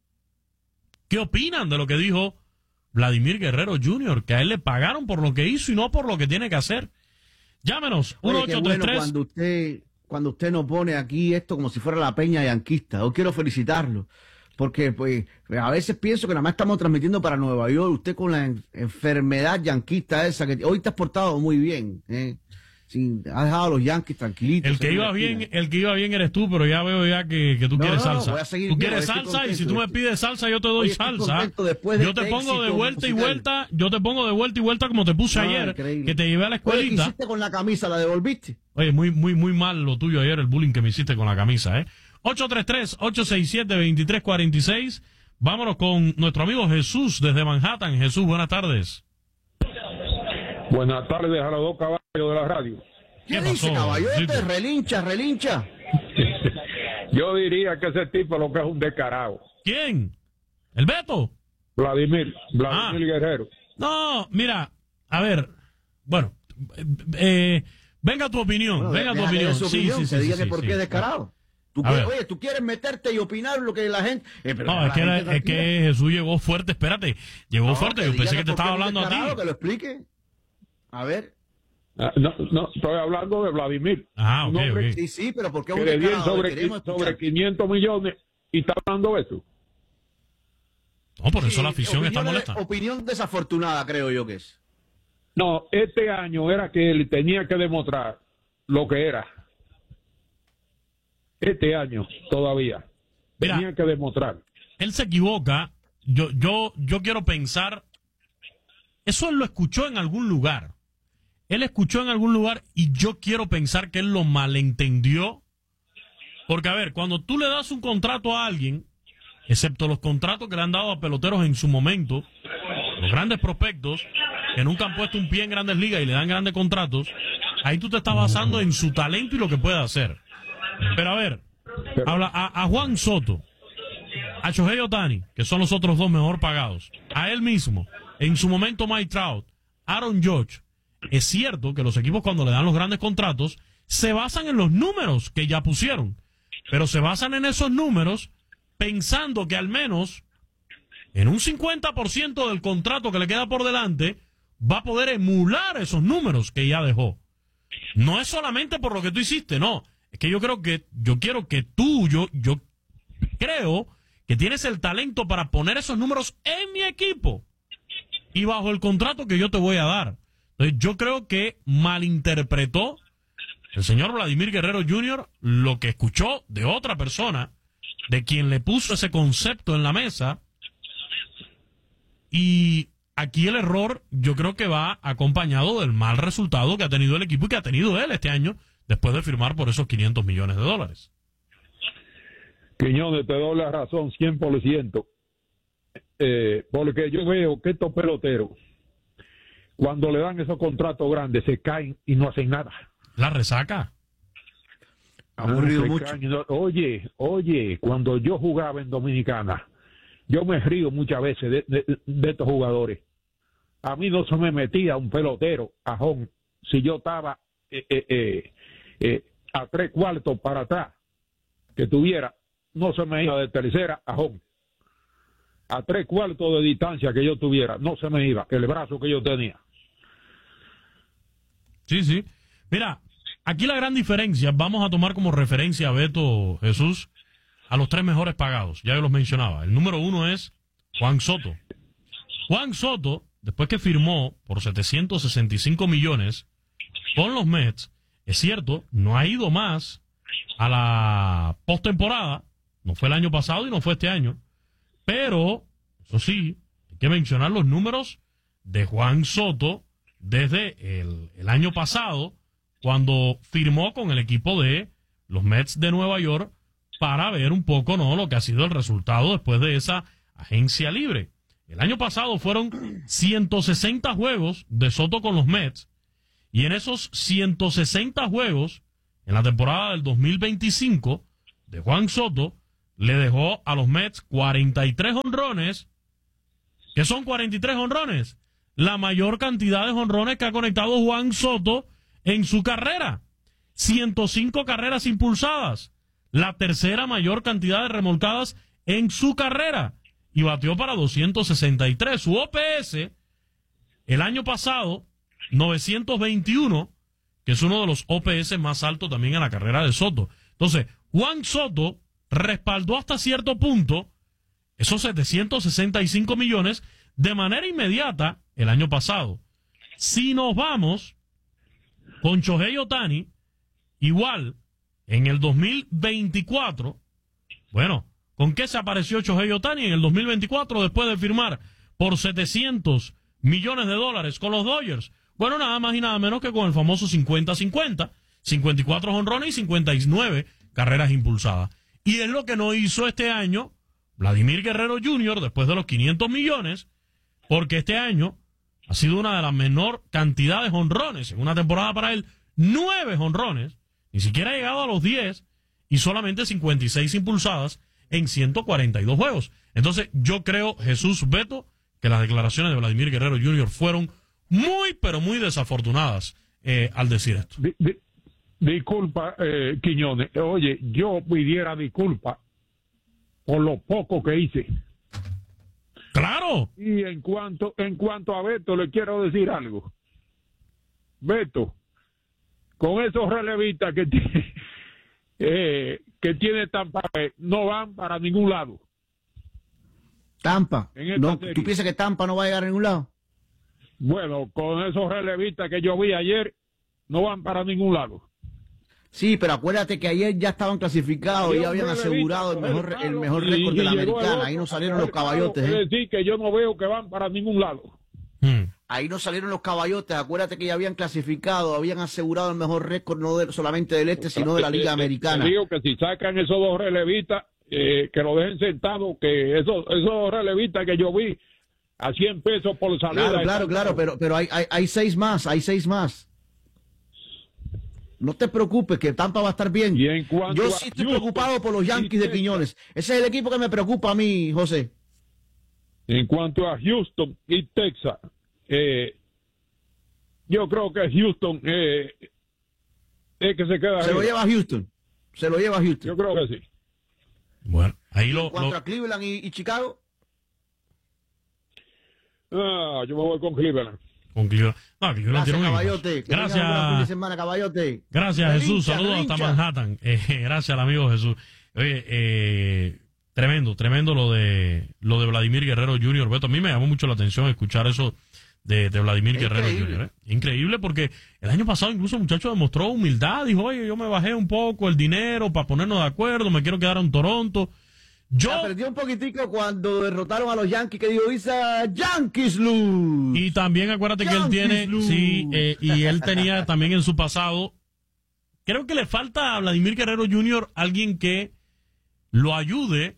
¿Qué opinan de lo que dijo Vladimir Guerrero junior? Que a él le pagaron por lo que hizo y no por lo que tiene que hacer. Llámenos, uno Oye, qué ocho tres bueno tres. cuando usted, cuando usted nos pone aquí esto como si fuera la peña yanquista. Yo quiero felicitarlo. Porque pues a veces pienso que nada más estamos transmitiendo para Nueva York. Usted con la en- enfermedad yanquista esa, que hoy te has portado muy bien. ¿eh? Sí, has dejado a los Yankees tranquilitos. El que en iba la bien, esquina. el que iba bien eres tú, pero ya veo ya que, que tú No, quieres no, no, salsa. voy a seguir Tú bien, quieres estoy salsa y si contento. tú me pides salsa yo te doy Hoy estoy salsa. contento después de Yo te este pongo de éxito vuelta y musical. vuelta, yo te pongo de vuelta y vuelta como te puse Ah, ayer, increíble. que te llevé a la Oye, ¿qué escuelita. hiciste con la camisa? ¿La devolviste? Oye, muy, muy, muy mal lo tuyo ayer, el bullying que me hiciste con la camisa, ¿eh? ocho tres tres, ocho seis siete, dos tres cuatro seis. Vámonos con nuestro amigo Jesús desde Manhattan. Jesús, buenas tardes. Buenas tardes a los dos caballos de la radio. ¿Qué, ¿Qué dice, caballote? Sí. Relincha, relincha. Yo diría que ese tipo lo que es un descarado. ¿Quién? ¿El Beto? Vladimir, Vladimir ah. Guerrero. No, mira, a ver, bueno, eh, venga tu opinión, bueno, venga tu opinión. Su sí, opinión, sí, que sí, diga sí, que por sí, qué sí. descarado. Tú puedes, oye, tú quieres meterte y opinar lo que la gente... Eh, pero no, es que, la, es que Jesús llegó fuerte, espérate, llegó no, fuerte, yo pensé que te estaba hablando a ti. Que lo explique. A ver. Ah, no, no, estoy hablando de Vladimir. Ah, ok, hombre, ok. Sí, sí, pero ¿por qué un que le dieron sobre, sobre quinientos millones y está hablando eso? No, por eso sí, la afición está molesta. Opinión desafortunada, creo yo que es. No, este año era que él tenía que demostrar lo que era. Este año todavía Mira, tenía que demostrar. Él se equivoca. Yo, yo, yo quiero pensar. Eso él lo escuchó en algún lugar. Él escuchó en algún lugar y yo quiero pensar que él lo malentendió. Porque, a ver, cuando tú le das un contrato a alguien, excepto los contratos que le han dado a peloteros en su momento, los grandes prospectos, que nunca han puesto un pie en Grandes Ligas y le dan grandes contratos, ahí tú te estás basando en su talento y lo que puede hacer. Pero a ver, habla a, a Juan Soto, a Shohei Ohtani, que son los otros dos mejor pagados, a él mismo, en su momento Mike Trout, Aaron Judge. Es cierto que los equipos cuando le dan los grandes contratos se basan en los números que ya pusieron, pero se basan en esos números pensando que al menos en un cincuenta por ciento del contrato que le queda por delante va a poder emular esos números que ya dejó. No es solamente por lo que tú hiciste, no. Es que yo creo que, yo quiero que tú, yo, yo creo que tienes el talento para poner esos números en mi equipo y bajo el contrato que yo te voy a dar. Entonces yo creo que malinterpretó el señor Vladimir Guerrero junior lo que escuchó de otra persona, de quien le puso ese concepto en la mesa. Y aquí el error yo creo que va acompañado del mal resultado que ha tenido el equipo y que ha tenido él este año después de firmar por esos quinientos millones de dólares. Quiñones, te doy la razón cien por ciento. Eh, porque yo veo que estos peloteros, cuando le dan esos contratos grandes, se caen y no hacen nada. La resaca. Aburrido mucho. No, oye, oye, cuando yo jugaba en Dominicana, yo me río muchas veces de, de, de estos jugadores. A mí no se me metía un pelotero a home si yo estaba eh, eh, eh, eh, a tres cuartos para atrás, que tuviera, no se me iba de tercera a home. A tres cuartos de distancia que yo tuviera, no se me iba, el brazo que yo tenía. Sí, sí. Mira, aquí la gran diferencia, vamos a tomar como referencia a Beto, Jesús, a los tres mejores pagados. Ya yo los mencionaba. El número uno es Juan Soto. Juan Soto, después que firmó por setecientos sesenta y cinco millones con los Mets, es cierto, no ha ido más a la postemporada. No fue el año pasado y no fue este año. Pero, eso sí, hay que mencionar los números de Juan Soto desde el, el año pasado, cuando firmó con el equipo de los Mets de Nueva York, para ver un poco, ¿no?, lo que ha sido el resultado después de esa agencia libre. El año pasado fueron ciento sesenta juegos de Soto con los Mets, y en esos ciento sesenta juegos, en la temporada del dos mil veinticinco, de Juan Soto, le dejó a los Mets cuarenta y tres jonrones. ¿Qué son cuarenta y tres jonrones? La mayor cantidad de jonrones que ha conectado Juan Soto en su carrera. ciento cinco carreras impulsadas. La tercera mayor cantidad de remolcadas en su carrera. Y batió para doscientos sesenta y tres. Su O P S, el año pasado, novecientos veintiuno, que es uno de los O P S más altos también en la carrera de Soto. Entonces, Juan Soto respaldó hasta cierto punto esos setecientos sesenta y cinco millones de manera inmediata el año pasado. Si nos vamos con Shohei Ohtani, igual, en el dos mil veinticuatro, bueno, ¿con qué se apareció Shohei Ohtani en el dos mil veinticuatro después de firmar por setecientos millones de dólares con los Dodgers? Bueno, nada más y nada menos que con el famoso cincuenta cincuenta, cincuenta y cuatro jonrones y cincuenta y nueve carreras impulsadas. Y es lo que no hizo este año Vladimir Guerrero junior, después de los quinientos millones, porque este año ha sido una de las menor cantidades de jonrones en una temporada para él, nueve jonrones, ni siquiera ha llegado a los diez y solamente cincuenta y seis impulsadas en ciento cuarenta y dos juegos. Entonces yo creo, Jesús Beto, que las declaraciones de Vladimir Guerrero junior fueron muy, pero muy desafortunadas eh, al decir esto. Di, di, disculpa, eh, Quiñones. Oye, yo pidiera disculpas por lo poco que hice. ¡Claro! Y en cuanto, en cuanto a Beto, le quiero decir algo. Beto, con esos relevistas que tiene, eh, que tiene Tampa, no van para ningún lado. Tampa. No, ¿tú piensas que Tampa no va a llegar a ningún lado? Bueno, con esos relevistas que yo vi ayer, no van para ningún lado. Sí, pero acuérdate que ayer ya estaban clasificados y ya habían asegurado el mejor, el mejor récord de la americana. Ahí no salieron los caballotes. Es decir, que yo no veo que van para ningún lado. Hmm. Ahí no salieron los caballotes. Acuérdate que ya habían clasificado, habían asegurado el mejor récord, no de, solamente del este, sino de la Liga Americana. Te digo que si sacan esos dos relevistas, eh, que lo dejen sentado, que esos, esos dos relevistas que yo vi a cien pesos por salida. Claro, claro, claro, pero, pero hay, hay, hay seis más, hay seis más. No te preocupes, que Tampa va a estar bien. Yo sí estoy preocupado por los Yankees de Quiñones. Ese es el equipo que me preocupa a mí, José. En cuanto a Houston y Texas, eh, yo creo que Houston eh, es que se queda. Se ahí. lo lleva a Houston. Se lo lleva a Houston. Yo creo que sí. Bueno, ahí lo. En cuanto lo... a Cleveland y, y Chicago. Ah, yo me voy con Cleveland. Con Cleveland. No, Cleveland Gracias, tiene un caballote. Que Gracias. tengan un buen fin de semana, caballote. Gracias, Jesús. Relincha, Saludos hasta relincha. Manhattan. Eh, gracias al amigo Jesús. Oye, eh, tremendo, tremendo lo de lo de Vladimir Guerrero junior Beto, a mí me llamó mucho la atención escuchar eso de, de Vladimir Es Guerrero increíble. junior ¿eh? Increíble, porque el año pasado incluso el muchacho demostró humildad. Dijo, oye, yo me bajé un poco el dinero para ponernos de acuerdo, me quiero quedar en Toronto. Yo La perdió un poquitico cuando derrotaron a los Yankees, que dijo, Isa, Yankees lose. Y también acuérdate que él Yankees tiene, lose. sí, eh, y él tenía también en su pasado, creo que le falta a Vladimir Guerrero junior alguien que lo ayude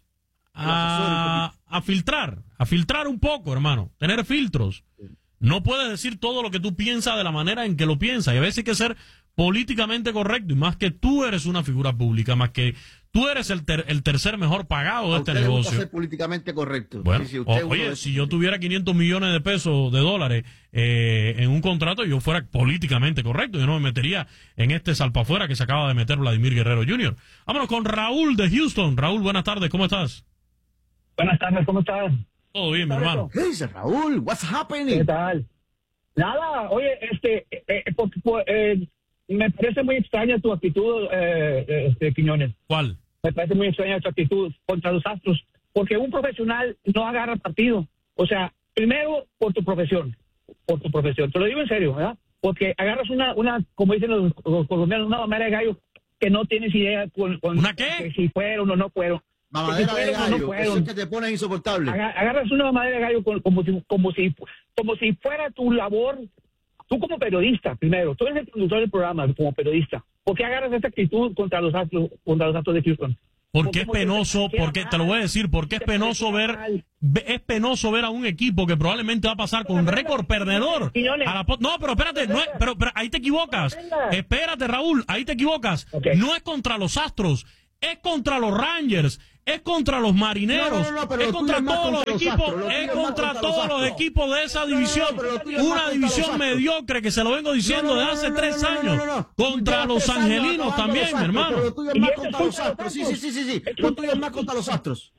a, a filtrar, a filtrar un poco, hermano, tener filtros. No puedes decir todo lo que tú piensas de la manera en que lo piensas, y a veces hay que ser políticamente correcto, y más que tú eres una figura pública, más que tú eres el, ter- el tercer mejor pagado de A este usted le gusta negocio. ser políticamente correcto. Bueno, Sí, sí, usted o- es uno oye, de- si yo tuviera quinientos millones de pesos, de dólares, eh, en un contrato, yo fuera políticamente correcto. Yo no me metería en este salpafuera que se acaba de meter Vladimir Guerrero junior Vámonos con Raúl de Houston. Raúl, buenas tardes, ¿cómo estás? Buenas tardes, ¿cómo estás? Todo bien, mi hermano. ¿Qué dice Raúl? What's happening? ¿Qué tal? Nada, oye, este, eh, eh, por- por- eh, me parece muy extraña tu actitud, eh, eh, este, Quiñones. ¿Cuál? Me parece muy extraña tu actitud contra los Astros, porque un profesional no agarra partido. O sea, primero por tu profesión, por tu profesión. Te lo digo en serio, ¿verdad? Porque agarras una, una como dicen los, los colombianos, una mamera de gallo que no tienes idea con, con ¿Una qué? que si fueron o no fueron. Que si Mamadera de fueron o no gallo, fueron. eso es que te pone insoportable. Aga- agarras una madera de gallo con- como si, como si, como si fuera tu labor, tú como periodista, primero, tú eres el conductor del programa como periodista. ¿Por qué agarras esta actitud contra los Astros, contra los Astros de Houston? Porque es penoso, porque te lo voy a decir, porque es penoso ver, ve- es penoso ver a un equipo que probablemente va a pasar con récord perdedor. A la po- no, pero espérate, no es- pero, pero ahí te equivocas. Espérate, Raúl, ahí te equivocas. No es contra los Astros, es contra los Rangers, es contra los Marineros, No, no, no, pero es lo contra tuyo es más todos los contra los equipos, Astros, lo tuyo es es más contra contra los todos los Astros. equipos de esa No, no, no, división. pero lo tuyo es más Una contra división los Astros. mediocre que se lo vengo diciendo No, no, de no, hace no, tres no, no, años. no, no, no. Contra Llevas los tres años angelinos acabando también, los Astros, hermano. Pero lo tuyo es Y más eso es contra los culpa de los Astros. Sí, sí, sí, sí, sí. Es Lo culpa tuyo es más contra los Astros.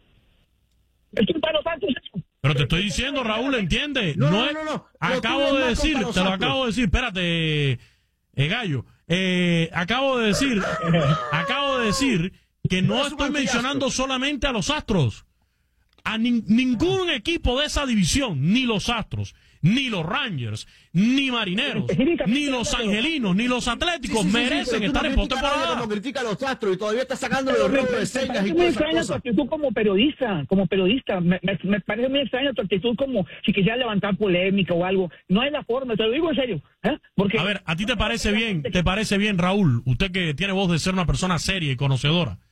Es culpa de los Astros. Pero te estoy diciendo, Raúl, entiende. No, no, es- no, no. Lo Acabo tuyo es de más decir, contra los te lo Astros. acabo de decir, espérate, eh, gallo. Eh, acabo de decir, acabo de decir que no No es un estoy antiastro. mencionando solamente a los Astros. A nin- ningún equipo de esa división, ni los Astros, ni los Rangers, ni Marineros, ni los Angelinos, ni los Atléticos Sí, sí, sí, sí, merecen pero tú estar no en criticas a nadie postemporada. como critica a los Astros y todavía está sacando los Pero me, robos de me señas y parece muy todas esas extraña tu cosas. actitud como periodista, como periodista. Me, me, me parece muy extraña tu actitud como si quisiera levantar polémica o algo. No es la forma, te lo digo en serio. ¿eh? Porque A ver, ¿a ti te parece bien, te parece bien, Raúl, usted que tiene voz de ser una persona seria y conocedora?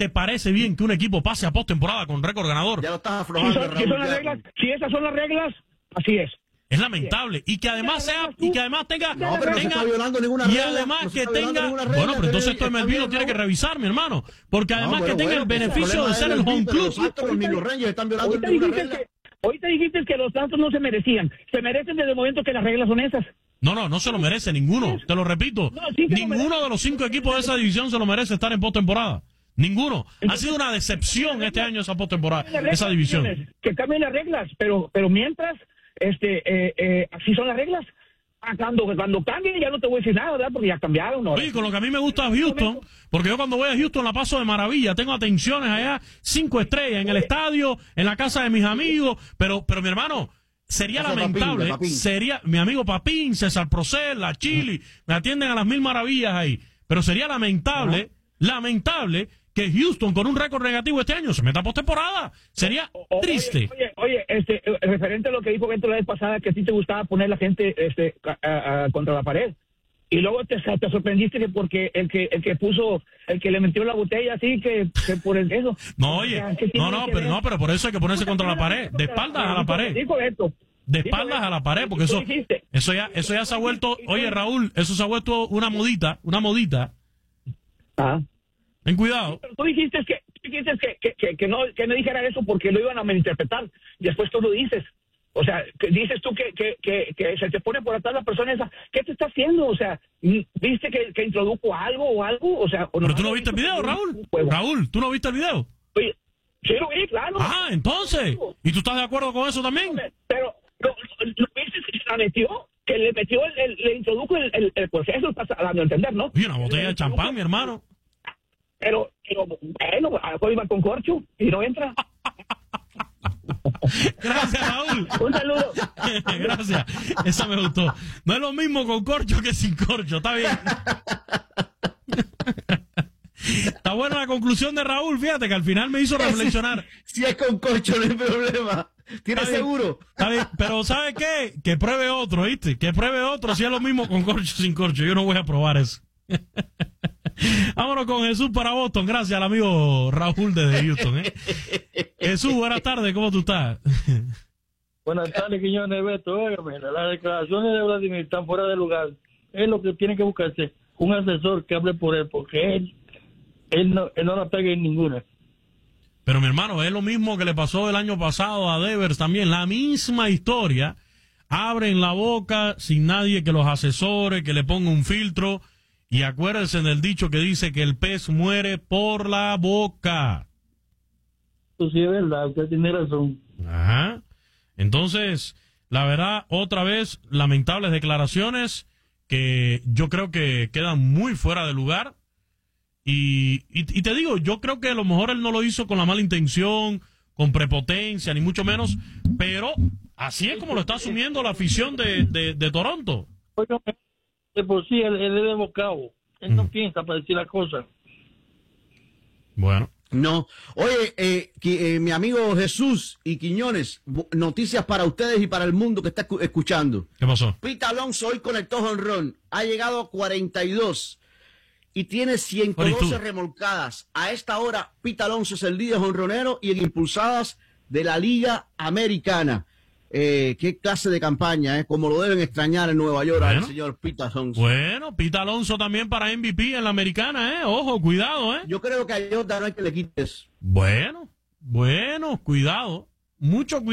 te parece bien que un equipo pase a postemporada con récord ganador? Ya lo estás aflojando, si, son, si, son las reglas, si esas son las reglas, así es. Es lamentable. Y que además sea, y que además tenga, no, pero tenga, no se está violando ninguna y regla, además no se que está violando tenga, ninguna regla, bueno, pero entonces esto está M L B bien, lo tiene ¿no? que revisar, mi hermano, porque además No, que bueno, tenga bueno, el pues el beneficio problema de ser es el M L B, home pero club. los Astros ni los Rangers están violando Ahorita ninguna dijiste, regla. que, ahorita dijiste que los Astros no se merecían. Se merecen desde el momento que las reglas son esas. No, no, no se lo merece ninguno, te lo repito. No, sí se lo Ninguno merece. de los cinco equipos de esa división se lo merece estar en postemporada. Ninguno. Ha sido una decepción este año esa postemporada, esa división. Que cambien las reglas, pero pero mientras, este, eh, eh, así son las reglas. Ah, Cuando, cuando cambien ya no te voy a decir nada, ¿verdad? Porque ya cambiaron. ¿No? Oye, con lo que a mí me gusta Houston, porque yo cuando voy a Houston la paso de maravilla, tengo atenciones allá, cinco estrellas en el estadio, en la casa de mis amigos, pero, pero mi hermano, sería Ese lamentable, Papín, de Papín. sería, mi amigo Papín, César Procel, la Chili, me atienden a las mil maravillas ahí, pero sería lamentable, lamentable que Houston con un récord negativo este año se meta a postemporada. Sería O- triste. Oye, oye, oye, este, eh, referente a lo que dijo Beto la vez pasada, que a ti te gustaba poner la gente este, ca- a- a- contra la pared. Y luego te, te sorprendiste que porque el que el que puso, el que le metió la botella así, que, que por el eso. No, oye, ¿Qué tiene no, no, que pero ver? no, pero por eso hay que ponerse contra la pared, de espaldas a la pared. Dijo Beto. De espaldas a la pared, porque eso, dijiste. eso ya, eso ya se ha vuelto, oye Raúl, eso se ha vuelto una modita, una modita. Ah. Ten cuidado. Pero tú dijiste que, tú dijiste que, que, que, que no que no dijera eso porque lo iban a malinterpretar. Y después tú lo dices. O sea, que dices tú que, que, que, que se te pone por atrás la persona esa. ¿Qué te está haciendo? O sea, ¿viste que, que introdujo algo o algo? O sea, o Pero tú no viste el video, Raúl. Raúl, ¿tú no viste el video? Oye, sí lo vi, claro. Ah, entonces. ¿Y tú estás de acuerdo con eso también? Pero, ¿lo, lo, lo viste que se la metió? Que le metió, el, el- le introdujo el, el, el proceso, estás dando a entender, ¿no? Y una botella de champán, mi hermano. Pero, pero bueno, a lo mejor iba con corcho y no entra. Gracias, Raúl. Un saludo. Gracias. Esa me gustó. No es lo mismo con corcho que sin corcho. Está bien. Está buena la conclusión de Raúl. Fíjate que al final me hizo reflexionar. Si es con corcho, no hay problema. ¿Tienes Está bien, seguro? está bien, pero ¿sabe qué? Que pruebe otro, ¿viste? Que pruebe otro. Si es lo mismo con corcho sin corcho. Yo no voy a probar eso. Vámonos con Jesús para Boston. Gracias al amigo Raúl desde Houston. ¿eh? Jesús, buenas tardes. ¿Cómo tú estás? Buenas tardes, Quiñones, Beto. Óigame, las declaraciones de Vladimir están fuera de lugar. Es lo que tiene que buscarse un asesor que hable por él, porque él, él, no, él no la pega en ninguna. Pero mi hermano, es lo mismo que le pasó el año pasado a Devers también. La misma historia. Abren la boca sin nadie que los asesore, que le ponga un filtro. Y acuérdense del dicho que dice que el pez muere por la boca. Pues sí, es verdad, usted tiene razón. Ajá. Entonces, la verdad, otra vez, lamentables declaraciones que yo creo que quedan muy fuera de lugar. Y, y, y te digo, yo creo que a lo mejor él no lo hizo con la mala intención, con prepotencia, ni mucho menos, pero así es como lo está asumiendo la afición de, de, de Toronto. Óigame, de por sí, él, él es de bocado. Él no piensa para decir las cosas. Bueno. No. Oye, eh, qui- eh, mi amigo Jesús y Quiñones, bu- noticias para ustedes y para el mundo que está escu- escuchando. ¿Qué pasó? Pete Alonso hoy conectó jonrón. Ha llegado a cuarenta y dos y tiene ciento doce remolcadas. A esta hora, Pete Alonso es el líder jonronero y en impulsadas de la Liga Americana. Eh, qué clase de campaña, eh, como lo deben extrañar en Nueva York al Bueno. señor Pete Alonso. Bueno, Pete Alonso también para M V P en la americana, ¿eh? Ojo, cuidado, ¿eh? Yo creo que a Jota no hay que le quites. Bueno, bueno, cuidado. Mucho cuidado.